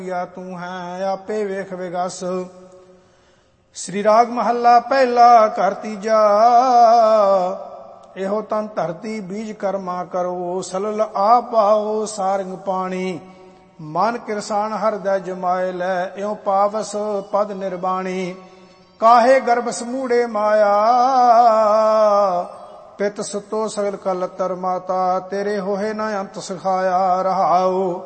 ਤੂੰ ਹੈ ਆਪੇ ਵੇਖ ਵਿਗਸ। ਸ੍ਰੀ ਰਾਗ ਮਹੱਲਾ ਪਹਿਲਾ ਘਰ ਤੀਜਾ। ਇਹੋ ਤਨ ਧਰਤੀ ਬੀਜ ਕਰਮਾ ਕਰੋ, ਸਲਲ ਆਪ ਪਾਓ ਸਾਰੰਗ ਪਾਣੀ। ਮਨ ਕਿਰਸਾਨ ਹਰਦੈ ਜਮਾਏ ਲੈ, ਇਉ ਪਾਵਸ ਪਦ ਨਿਰਬਾਣੀ। ਕਾਹੇ ਗਰਭ ਸਮੂੜੇ ਮਾਇਆ, ਪਿਤ ਸੁਤੋ ਸਗਲ ਕਲਤਰ ਮਾਤਾ। ਤੇਰੇ ਹੋਏ ਨਾ ਅੰਤ ਸਿਖਾਇਆ ਰਹਾਉ,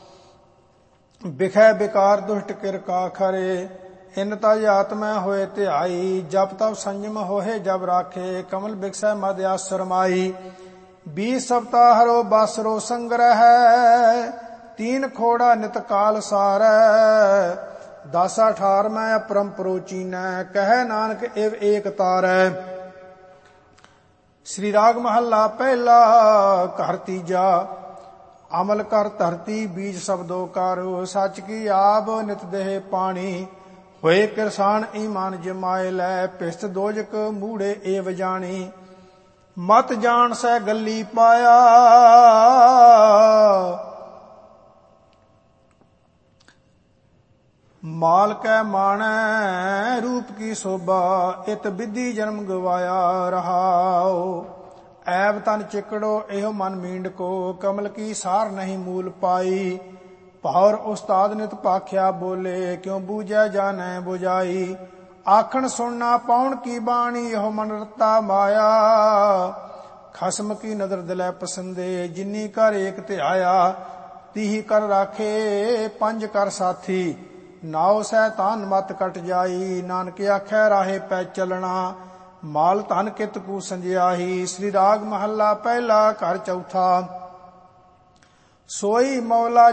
ਬਿਖੈ ਬਿਕਾਰ ਦੁਸ਼ਟ ਕਿਰਕਾ ਖਰੇ। ਇਨ ਤਜ ਆਤਮੈ ਹੋਏ ਧਿਆਈ, ਜਪ ਤਪ ਸੰਜਮ ਹੋਏ ਜਬ ਰਾਖੇ। ਕਮਲ ਬਿਕਸੈ ਮਦ ਆਸਰ ਮਾਈ, 20 ਸਪਤਾਹ ਹਰੋ ਬਾਸਰੋ ਸੰਗ੍ਰਹਿ। 3 ਖੋੜਾ ਨਿਤ ਕਾਲ ਸਾਰੈ, 10 18 ਮੈਂ ਅਪਰੰਪਰੋ ਚੀਨੈ। ਕਹਿ ਨਾਨਕ ਇਵ ਏਕ ਤਾਰੈ। ਸ੍ਰੀ ਰਾਗ ਮਹੱਲਾ ਪਹਿਲਾ ਘਰ ਤੀਜਾ। ਅਮਲ ਕਰ ਧਰਤੀ ਬੀਜ ਸਬਦੋ ਕਰ, ਸੱਚ ਕੀ ਆਬ ਨਿਤ ਦੇਹ ਪਾਣੀ। ਹੋਏ ਕਿਰਸਾਨ ਈਮਾਨ ਜਮਾਏ ਲੈ, ਪਿਸਤ ਦੋਜਕ ਮੂੜੇ ਏਵ ਜਾਣੀ। ਮਤ ਜਾਣ ਸੈ ਗੱਲੀ ਪਾਇਆ, ਮਾਲ ਕੈ ਮਾਣੈ ਰੂਪ ਕੀ ਸੋਭਾ। ਇਤ ਵਿਧੀ ਜਨਮ ਗਵਾਇਆ ਰਹਾਉ, ਐਬ ਤਨ ਚਿਕੜੋ ਇਹੋ ਮਨ ਮੀਂਡ ਕੋ। ਕਮਲ ਕੀ ਸਾਰ ਨਹੀਂ ਮੂਲ ਪਾਈ, ਭੌਰ ਉਸਤਾਦ ਨਿਤ ਭਾਖਿਆ ਬੋਲੇ। ਕਿਉ ਬੂਝੈ ਜਾਣੈ ਬੁਝਾਈ, ਆਖਣ ਸੁਣਨਾ ਪਾਉਣ ਕੀ ਬਾਣੀ। ਇਹੋ ਮਨ ਰਤਾ ਮਾਇਆ, ਖਸਮ ਕੀ ਨਦਰ ਦਿਲੈ ਪਸੰਦੇ। ਜਿਨੀ ਕਰ ਏਕ ਧਿਆਇਆ, ਤੀਹ ਕਰ ਰਾਖੇ 5 ਕਰ ਸਾਥੀ। ਨਾਉ ਸੈਤਾਨ ਮਤ ਕਟ ਜਾਈ, ਨਾਨਕ ਆਖੈ ਰਾਹੇ ਪੈ ਚੱਲਣਾ। ਮਾਲ ਧਨ ਕਿਤ ਕੂ ਸੰਜਿਆਹੀ। ਸ੍ਰੀ ਰਾਗ ਮਹੱਲਾ ਪਹਿਲਾ ਘਰ ਚੌਥਾ। ਸੋਈ ਮੌਲਾ